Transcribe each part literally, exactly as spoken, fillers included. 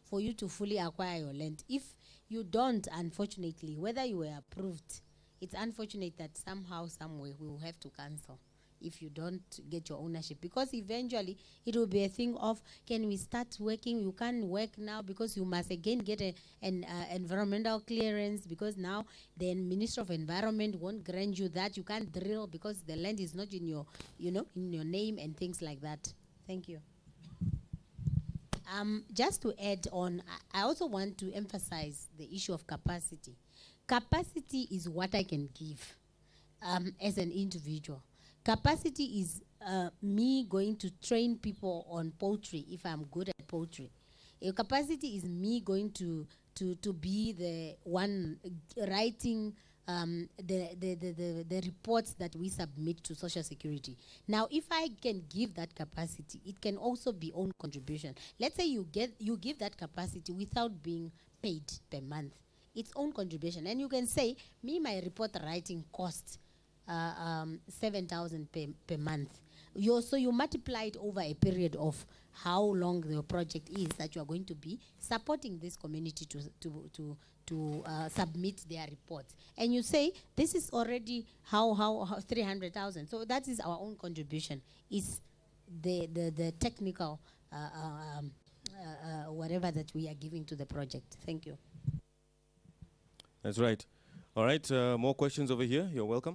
for you to fully acquire your land. If you don't, unfortunately, whether you were approved, it's unfortunate that somehow, somewhere, we will have to cancel if you don't get your ownership. Because eventually, it will be a thing of, can we start working? You can't work now because you must again get a, an uh, environmental clearance, because now the Minister of Environment won't grant you that. You can't drill because the land is not in your, you know, in your name and things like that. Thank you. Um, just to add on, I, I also want to emphasize the issue of capacity. Capacity is what I can give um, as an individual. Capacity is uh, me going to train people on poultry if I'm good at poultry. Uh, capacity is me going to, to, to be the one writing um, the, the, the, the, the reports that we submit to Social Security. Now, if I can give that capacity, it can also be own contribution. Let's say you, get, you give that capacity without being paid per month. It's own contribution. And you can say, me, my report writing costs Uh, um, seven thousand per, per month. You, so you multiply it over a period of how long the project is that you are going to be supporting this community to, to, to, to uh, submit their reports. And you say, this is already how, how, how three hundred thousand. So that is our own contribution, is the, the, the technical uh, um, uh, uh, whatever that we are giving to the project. Thank you. That's right. All right, uh, more questions over here. You're welcome.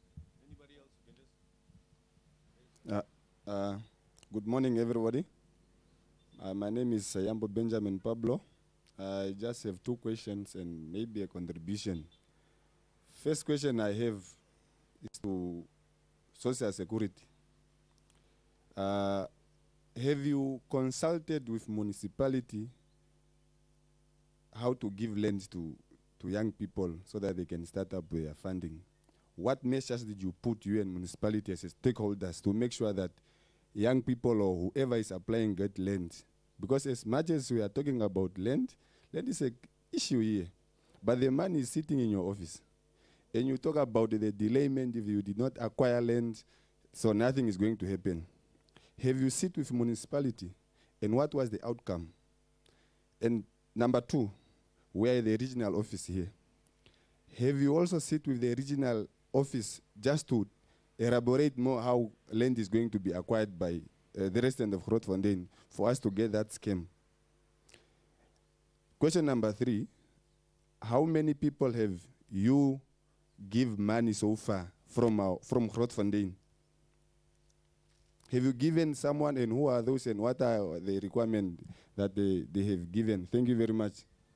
Uh, uh, good morning, everybody. Uh, my name is Sayambo Benjamin Pablo. I just have two questions and maybe a contribution. First question I have is to Social Security. Uh, have you consulted with municipality how to give land to, to young people so that they can start up their funding? What measures did you put, you and municipality as stakeholders, to make sure that young people or whoever is applying get land? Because as much as we are talking about land, land is an issue here. But the money is sitting in your office. And you talk about the delayment if you did not acquire land, so nothing is going to happen. Have you sit with municipality? And what was the outcome? And number two, where is the regional office here? Have you also sit with the regional office just to elaborate more how land is going to be acquired by uh, the resident of Grootfontein for us to get that scheme? Question number three, how many people have you give money so far from, our, from Grootfontein? Have you given someone, and who are those, and what are the requirements that they, they have given? Thank you very much.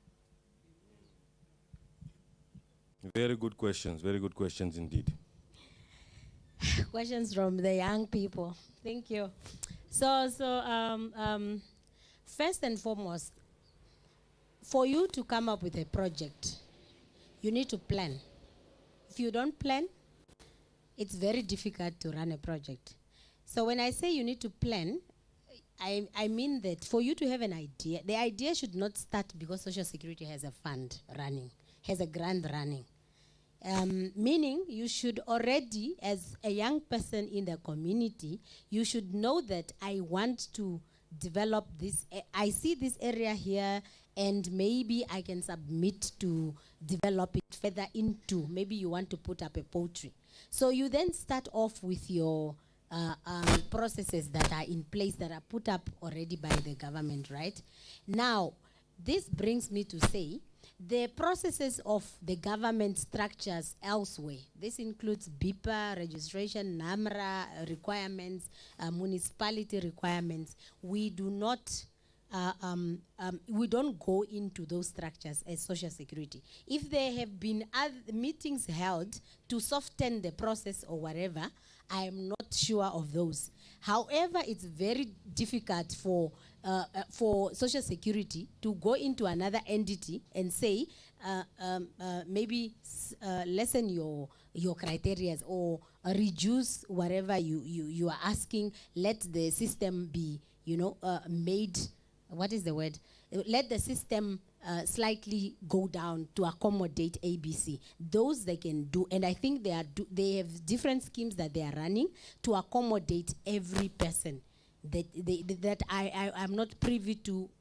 Very good questions, very good questions indeed. Questions from the young people. Thank you. So, so um, um, first and foremost, for you to come up with a project, you need to plan. If you don't plan, it's very difficult to run a project. So when I say you need to plan, I, I mean that for you to have an idea, the idea should not start because Social Security has a fund running, has a grant running. Um, meaning you should already, as a young person in the community, you should know that I want to develop this, uh, I see this area here, and maybe I can submit to develop it further into, maybe you want to put up a poultry. So you then start off with your uh, um, processes that are in place, that are put up already by the government, right? Now, this brings me to say, the processes of the government structures elsewhere, this includes B I P A, registration, NAMRA requirements, uh, municipality requirements. We do not, uh, um, um, we don't go into those structures as Social Security. If there have been other meetings held to soften the process or whatever, I am not sure of those. However, it's very difficult for Uh, uh, for Social Security to go into another entity and say, uh, um, uh, maybe uh, lessen your your criteria or uh, reduce whatever you, you, you are asking, let the system be, you know, uh, made, what is the word? Uh, let the system uh, slightly go down to accommodate A B C. Those they can do, and I think they, are do they have different schemes that they are running to accommodate every person. That, they, that I, I, I'm not privy to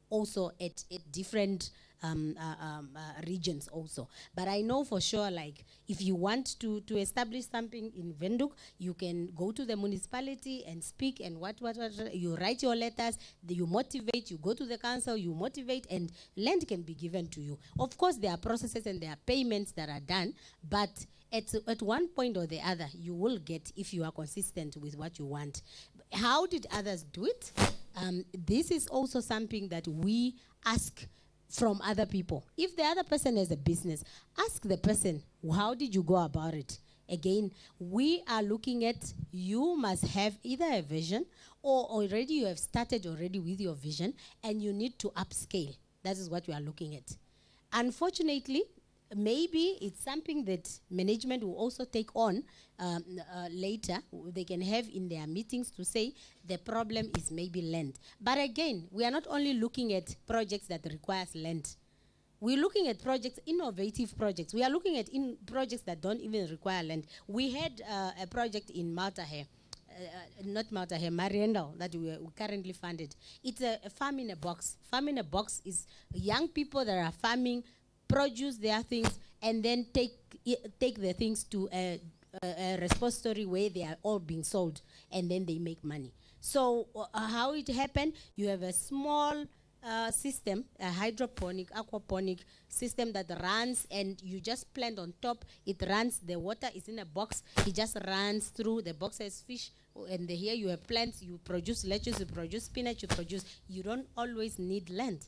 also at, at different um, uh, um, uh, regions also. But I know for sure, like, if you want to, to establish something in Windhoek, you can go to the municipality and speak and what, what, what, you write your letters, the- you motivate, you go to the council, you motivate, and land can be given to you. Of course, there are processes and there are payments that are done, but at, at one point or the other, you will get if you are consistent with what you want. How did others do it? Um, this is also something that we ask from other people. If the other person has a business, ask the person, how did you go about it? Again, we are looking at, you must have either a vision or already you have started already with your vision and you need to upscale. That is what we are looking at. Unfortunately, maybe it's something that management will also take on um, uh, later. They can have in their meetings to say the problem is maybe land. But again, we are not only looking at projects that requires land. We're looking at projects, innovative projects. We are looking at in projects that don't even require land. We had uh, a project in Malta here. Uh, not Malta here, Mariendal, that we, we currently funded. It's a, a farm in a box. Farm in a box is young people that are farming, produce their things, and then take I take the things to a, a, a repository where they are all being sold, and then they make money. So uh, how it happened, you have a small uh, system, a hydroponic, aquaponic system that runs, and you just plant on top. It runs, the water is in a box, it just runs through, the box has fish, and the, here you have plants, you produce lettuce, you produce spinach, you produce, you don't always need land.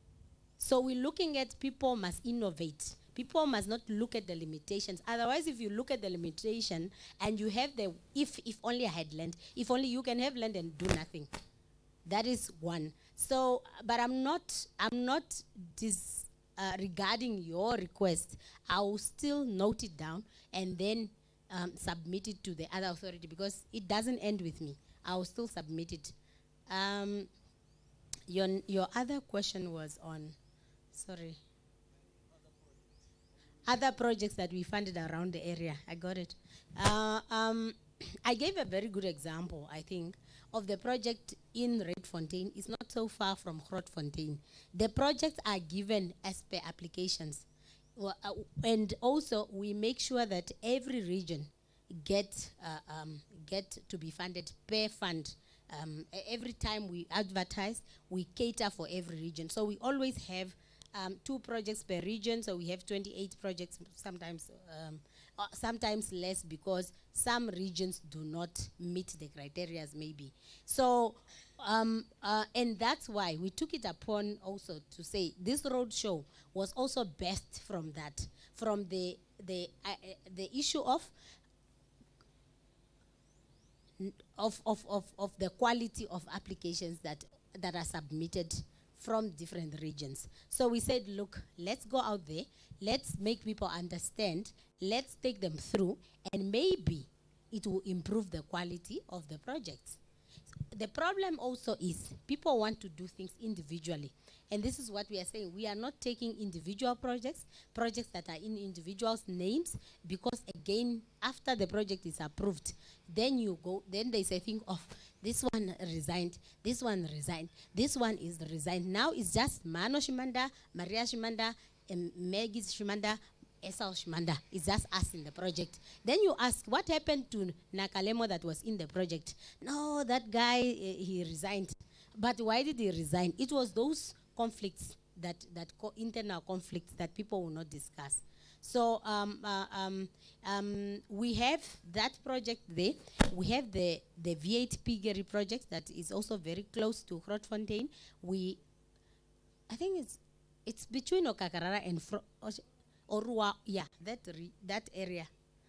So we're looking at people must innovate. People must not look at the limitations. Otherwise, if you look at the limitation and you have the, if, if only I had land, if only you can have land and do nothing. That is one. So, but I'm not, I'm not dis, uh, regarding your request. I will still note it down and then um, submit it to the other authority because it doesn't end with me. I will still submit it. Um, your, your other question was on, sorry. Other projects that we funded around the area. I got it. Uh, um, I gave a very good example, I think, of the project in Redfontaine. It's not so far from Grootfontein. The projects are given as per applications. Well, uh, and also, we make sure that every region get, uh, um, get to be funded per fund. Um, every time we advertise, we cater for every region. So we always have um, two projects per region, so we have twenty-eight projects, sometimes um, uh, sometimes less because some regions do not meet the criteria maybe. So, um, uh, and that's why we took it upon also to say this road show was also birthed from that, from the, the, uh, uh, the issue of Of, of, of, of the quality of applications that, that are submitted from different regions. So we said, look, let's go out there, let's make people understand, let's take them through, and maybe it will improve the quality of the projects. The problem also is people want to do things individually. And this is what we are saying. We are not taking individual projects, projects that are in individuals' names, because again, after the project is approved, then you go, then they say, think of this one resigned, this one resigned, this one is resigned. Now it's just Mano Shimanda, Maria Shimanda, and Maggie Shimanda, Esau Shimanda. It's just us in the project. Then you ask, what happened to Nakalemo that was in the project? No, that guy, uh, he resigned. But why did he resign? It was those conflicts, that, that co internal conflicts that people will not discuss. So um, uh, um, um, we have that project there. We have the, the V eight Piggery project that is also very close to Grootfontein. We, I think it's, it's between Okakarara and Fro Orua, yeah, that, re that area.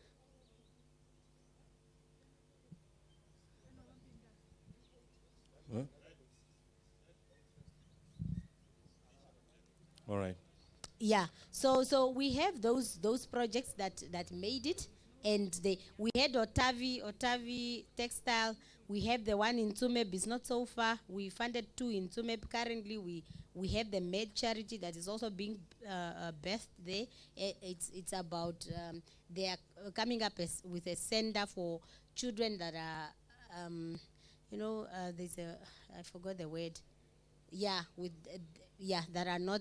Huh? All right. Yeah, so so we have those those projects that that made it, and they we had Otavi Otavi Textile. We have the one in Tsumeb. It's not so far. We funded two in Tsumeb. Currently, we we have the Med Charity that is also being uh, uh, birthed there. I, it's it's about um, they are uh, coming up as, with a center for children that are, um, you know, uh, there's a I forgot the word. Yeah, with. Uh, yeah, that are not